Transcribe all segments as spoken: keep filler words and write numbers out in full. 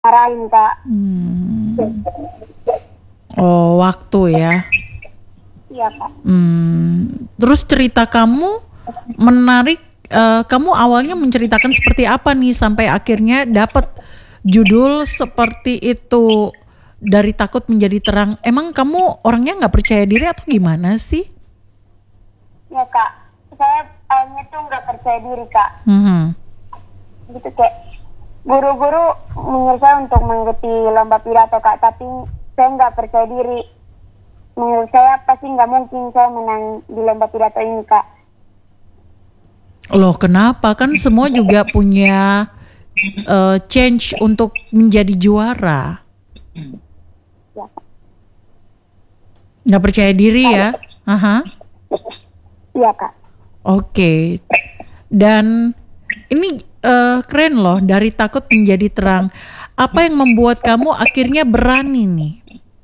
marahin kak. Hmm. Oh, waktu ya. Iya kak. Hmm. Terus cerita kamu menarik. Uh, kamu awalnya menceritakan seperti apa nih sampai akhirnya dapat judul seperti itu, dari takut menjadi terang. Emang kamu orangnya nggak percaya diri atau gimana sih? Ya kak, saya awalnya tuh nggak percaya diri kak. Mm-hmm. Gitu kayak guru-guru menyuruh saya untuk mengikuti lomba pidato kak, tapi saya nggak percaya diri. Menurut saya pasti nggak mungkin saya menang di lomba pidato ini kak. Loh kenapa? Kan semua juga punya uh, change untuk menjadi juara. Ya kak. Nggak percaya diri ya? Aha. Iya kak. Oke. Dan ini uh, keren loh, dari takut menjadi terang. Apa yang membuat kamu akhirnya berani nih?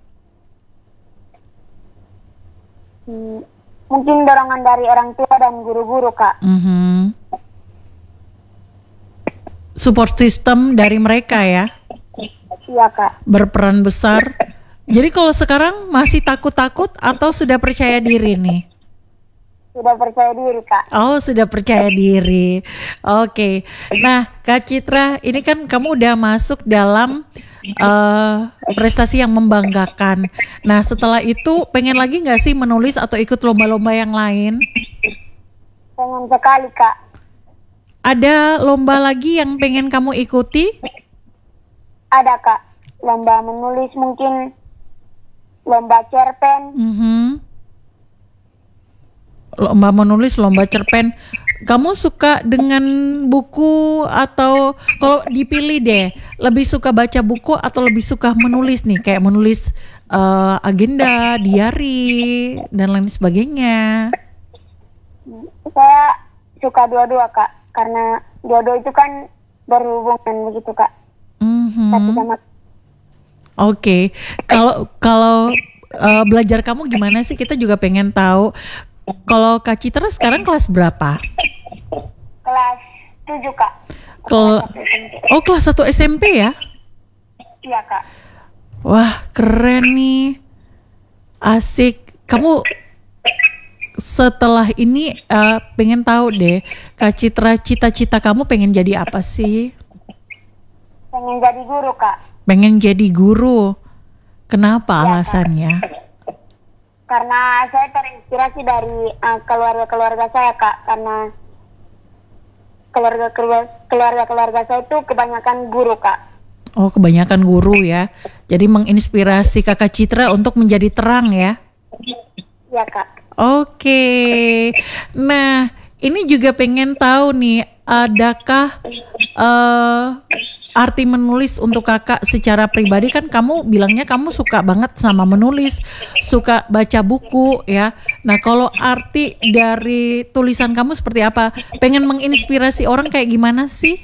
Hmm, mungkin dorongan dari orang tua dan guru-guru kak. Mm-hmm. Support system dari mereka ya? Iya kak. Berperan besar. Jadi kalau sekarang masih takut-takut atau sudah percaya diri nih? Sudah percaya diri kak. Oh, sudah percaya diri. Oke. Nah, Kak Citra, ini kan kamu udah masuk dalam uh, prestasi yang membanggakan. Nah, setelah itu pengen lagi nggak sih menulis atau ikut lomba-lomba yang lain? Pengen sekali kak. Ada lomba lagi yang pengen kamu ikuti? Ada kak. Lomba menulis mungkin. Lomba cerpen. Mm-hmm. Lomba menulis, lomba cerpen. Kamu suka dengan buku atau kalau dipilih deh, lebih suka baca buku atau lebih suka menulis nih, kayak menulis uh, agenda, diary dan lain sebagainya? Saya suka dua-dua kak, karena dua-dua itu kan berhubungan begitu kak. Mm-hmm. Satu sama. Oke, okay. kalau kalau uh, belajar kamu gimana sih? Kita juga pengen tahu. Kalau Kak Citra sekarang kelas berapa? Kelas tujuh kak. Kel- oh kelas satu S M P ya? Iya kak. Wah keren nih, asik. Kamu setelah ini uh, pengen tahu deh, Kak Citra, cita-cita kamu pengen jadi apa sih? Pengen jadi guru kak. Pengen jadi guru. Kenapa ya, alasannya? Kak. Karena saya terinspirasi dari uh, keluarga-keluarga saya kak, karena keluarga-keluarga saya itu kebanyakan guru kak. Oh kebanyakan guru ya, jadi menginspirasi Kakak Citra untuk menjadi terang ya? Iya kak. Oke, nah ini juga pengen tahu nih, adakah uh, arti menulis untuk kakak secara pribadi? Kan kamu bilangnya kamu suka banget sama menulis, suka baca buku ya. Nah kalau arti dari tulisan kamu seperti apa? Pengen menginspirasi orang kayak gimana sih?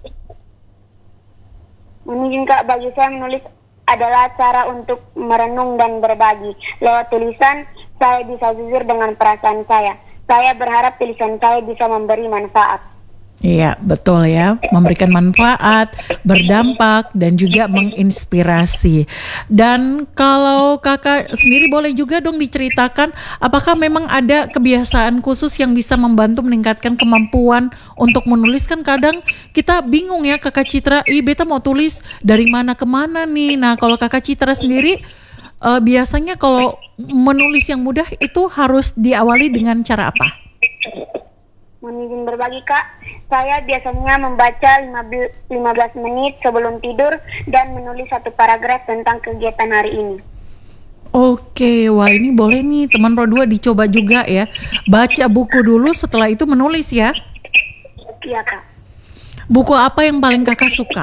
Mungkin kak, bagi saya menulis adalah cara untuk merenung dan berbagi. Lewat tulisan, saya bisa jujur dengan perasaan saya. Saya berharap tulisan saya bisa memberi manfaat. Iya betul ya, memberikan manfaat, berdampak dan juga menginspirasi. Dan kalau kakak sendiri boleh juga dong diceritakan, apakah memang ada kebiasaan khusus yang bisa membantu meningkatkan kemampuan untuk menulis? Kan kadang kita bingung ya Kakak Citra, ih beta mau tulis dari mana ke mana nih. Nah kalau Kakak Citra sendiri uh, biasanya kalau menulis yang mudah itu harus diawali dengan cara apa? Mohon berbagi kak, saya biasanya membaca lima belas menit sebelum tidur dan menulis satu paragraf tentang kegiatan hari ini. Oke, wah ini boleh nih teman Pro dua dicoba juga ya. Baca buku dulu setelah itu menulis ya. Iya kak. Buku apa yang paling kakak suka?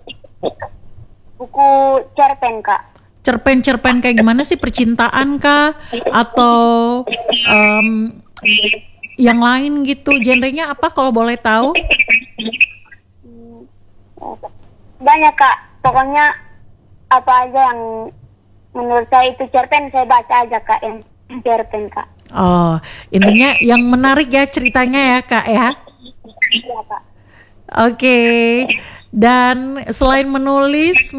Buku cerpen kak. Cerpen-cerpen kayak gimana sih, percintaan kah? Atau um, yang lain gitu, genrenya apa kalau boleh tahu? Banyak kak, pokoknya apa aja yang menurut saya itu cerpen, saya baca aja kak yang cerpen kak. Oh, intinya yang menarik ya ceritanya ya kak ya? Iya kak. Oke, Dan selain menulis,